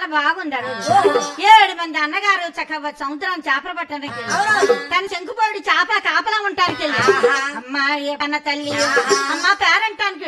బాగుంది అడుగు 7 మంది అన్నగారు చక్కగా సముద్రం చేపలు పట్టడానికి తన శంకుపోడు చేప కాపలా ఉంటానికి అమ్మా ఏ పన్న తల్లి అమ్మ పేరంటానికి